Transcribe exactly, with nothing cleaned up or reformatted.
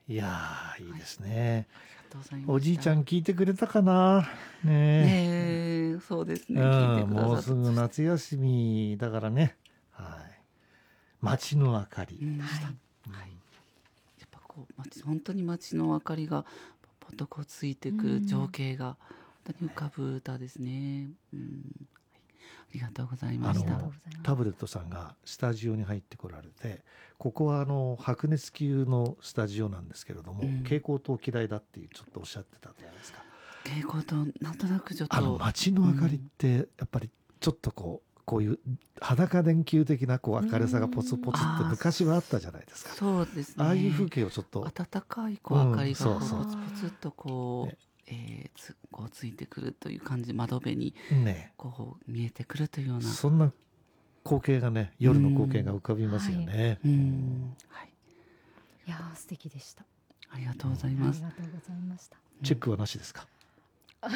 いやーいいですね、 ありがとうございました。 おじいちゃん聞いてくれたかなねえ、 ねえ、そうですね、 うん、 聞いてくださって、 もうすぐ夏休みだからね、はい、街の明かり、 うん、 はいはい、やっぱこう街本当に街の明かりがポッとこうついてくる情景が本当に浮かぶ歌ですね。うん、はい、ありがとうございまあした。 のタブレットさんがスタジオに入ってこられて、ここはあの白熱級のスタジオなんですけれども、 うん蛍光灯嫌いだっていうちょっとおっしゃってたじゃないですか。 蛍光灯なんとなくちょっとあの街の明かりってやっぱりちょっとこうこういう裸電球的なこう明るさがポツポツって昔はあったじゃないですか。 そうですね、 ああいう風景をちょっと暖かいこう明かりがこううんそうそうポツポツっとこう、 ねえーつこうついてくるという感じ、窓辺にね、 こう見えてくるというような、 そんな光景がね、夜の光景が浮かびますよね。 うんはい、 いやー素敵でした。 ありがとうございあます。 りがとうございました。 チェックはなしですか？